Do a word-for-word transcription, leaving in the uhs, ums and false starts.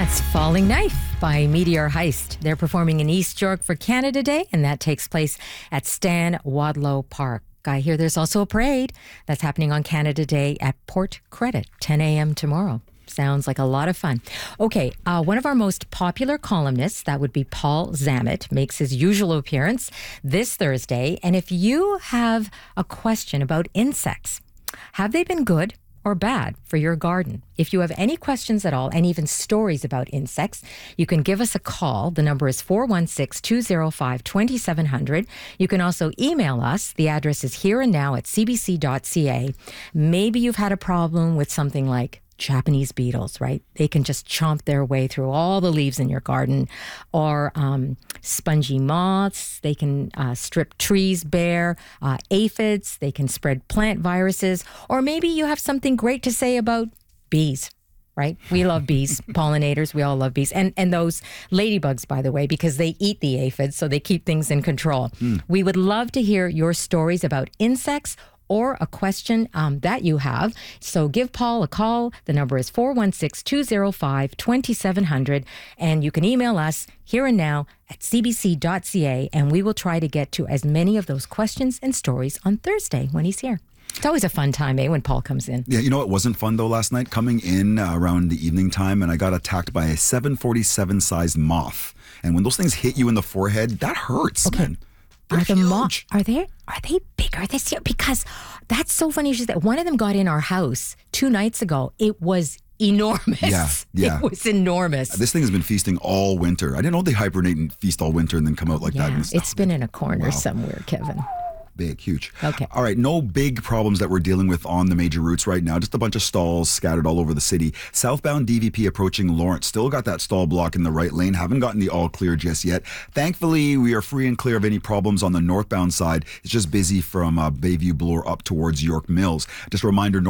That's Falling Knife by Meteor Heist. They're performing in East York for Canada Day, and that takes place at Stan Wadlow Park. I hear there's also a parade that's happening on Canada Day at Port Credit, ten a.m. tomorrow. Sounds like a lot of fun. Okay, uh, one of our most popular columnists, that would be Paul Zammit, makes his usual appearance this Thursday. And if you have a question about insects, have they been good or bad for your garden? If you have any questions at all and even stories about insects, you can give us a call. The number is four one six, two oh five, two seven zero zero. You can also email us. The address is here and now at c b c dot c a. Maybe you've had a problem with something like Japanese beetles, right? They can just chomp their way through all the leaves in your garden. Or um, spongy moths. They can uh, strip trees bare. Uh, aphids. They can spread plant viruses. Or maybe you have something great to say about bees, right? We love bees, pollinators. We all love bees. And and those ladybugs, by the way, because they eat the aphids, so they keep things in control. Mm. We would love to hear your stories about insects or a question um, that you have. So give Paul a call. The number is four one six, two oh five, two seven zero zero. And you can email us here and now at c b c dot c a. And we will try to get to as many of those questions and stories on Thursday when he's here. It's always a fun time, eh, when Paul comes in. Yeah, you know, it wasn't fun, though, last night, coming in uh, around the evening time, and I got attacked by a seven forty-seven sized moth. And when those things hit you in the forehead, that hurts, okay. man. They're Are the huge. mo- are they are they bigger this year? Because that's so funny. That one of them got in our house two nights ago. It was enormous. Yeah, yeah. It was enormous. This thing has been feasting all winter. I didn't know they hibernate and feast all winter and then come out like yeah, that. And it's been in a corner wow. somewhere, Kevin. Big, huge. Okay. All right, no big problems that we're dealing with on the major routes right now. Just a bunch of stalls scattered all over the city. Southbound D V P approaching Lawrence. Still got that stall block in the right lane. Haven't gotten the all clear just yet. Thankfully, we are free and clear of any problems on the northbound side. It's just busy from uh, Bayview Bloor up towards York Mills. Just a reminder,